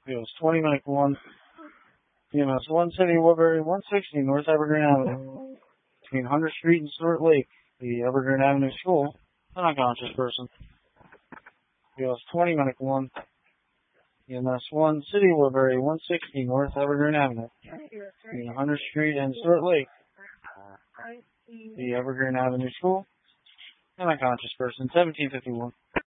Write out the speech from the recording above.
EMS 20 Medic 1. EMS 1 City Woodbury 160 North Evergreen Avenue. Between Hunter Street and Stewart Lake, the Evergreen Avenue School. An unconscious person. EMS 20 Medic 1. EMS 1 City Woodbury 160 North Evergreen Avenue. Between Hunter Street and Stewart Lake, the Evergreen Avenue School. An unconscious person. 1751.